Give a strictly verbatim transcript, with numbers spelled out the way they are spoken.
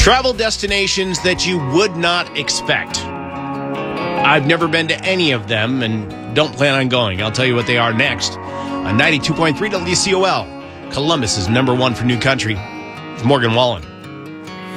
Travel destinations that you would not expect. I've never been to any of them and don't plan on going. I'll tell you what they are next. On ninety-two point three W C O L, Columbus is number one for new country. It's Morgan Wallen.